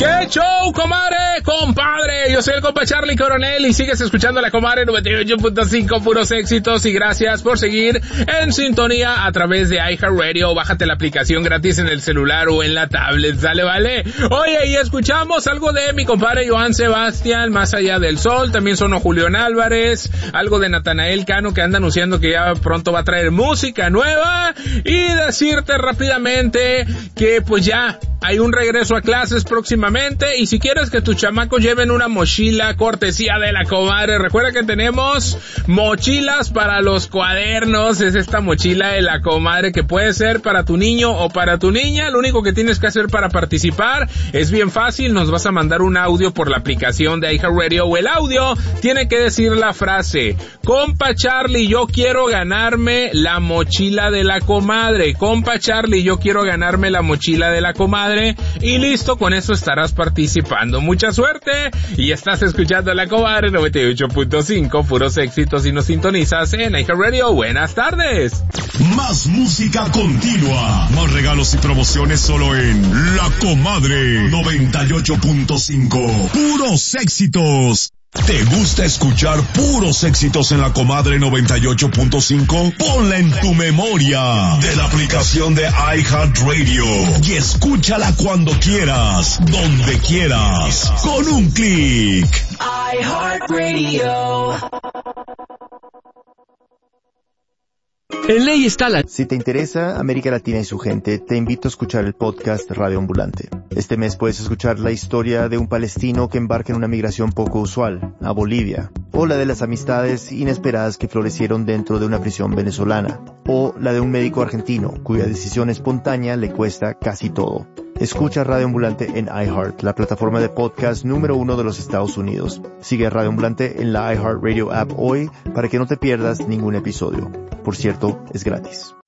¡Qué show, comadre, compadre! Yo soy el compa Charlie Coronel y sigues escuchando la comadre 98.5, puros éxitos, y gracias por seguir en sintonía a través de iHeartRadio. Bájate la aplicación gratis en el celular o en la tablet, ¿sale, vale? Oye, y escuchamos algo de mi compadre Joan Sebastián, Más Allá del Sol, también sonó Julián Álvarez, algo de Natanael Cano, que anda anunciando que ya pronto va a traer música nueva, y decirte rápidamente que pues ya hay un regreso a clases próximamente, y si quieres que tus chamacos lleven una mochila cortesía de la comadre, recuerda que tenemos mochilas para los cuadernos. Es esta mochila de la comadre que puede ser para tu niño o para tu niña. Lo único que tienes que hacer para participar es bien fácil, nos vas a mandar un audio por la aplicación de iHeartRadio, o el audio tiene que decir la frase: compa Charlie, yo quiero ganarme la mochila de la comadre. Compa Charlie, yo quiero ganarme la mochila de la comadre. Y listo, con eso estarás participando. Mucha suerte, y estás escuchando la comadre 98.5, puros éxitos, y nos sintonizas en iHeartRadio. Buenas tardes. Más música continua, más regalos y promociones solo en La Comadre 98.5, puros éxitos. ¿Te gusta escuchar puros éxitos en La Comadre 98.5? Ponla en tu memoria de la aplicación de iHeartRadio y escúchala cuando quieras, donde quieras, con un clic. iHeartRadio. En ley está la... Si te interesa América Latina y su gente, te invito a escuchar el podcast Radio Ambulante. Este mes puedes escuchar la historia de un palestino que embarca en una migración poco usual, a Bolivia, o la de las amistades inesperadas que florecieron dentro de una prisión venezolana, o la de un médico argentino cuya decisión espontánea le cuesta casi todo. Escucha Radio Ambulante en iHeart, la plataforma de podcast número 1 de los Estados Unidos. Sigue Radio Ambulante en la iHeartRadio app hoy para que no te pierdas ningún episodio. Por cierto, es gratis.